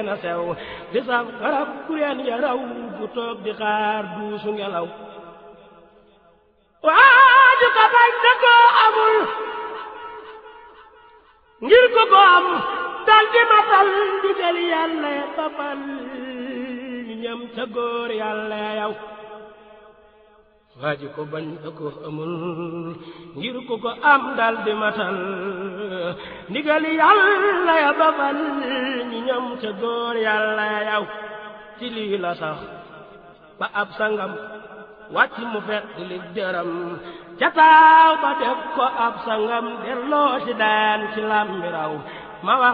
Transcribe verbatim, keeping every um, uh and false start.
na sew di saf garab kureen ya raw bu toog di xaar duusu ngelaw waaju ka bañ na ko amul ngir ko ko am dal di matal ndigal yàlla babal ñam ca góor yàlla yow waaju ko bañ na ko amul ngir ko ko am dal di matal ndigal yàlla ya babal ñam ca góor yàlla yow ci lii la sax ba ab sangam wàcc mu fekk li jëram ca taaw ba def ko ab sangam delloo ci daan ci làmbi raw ma wax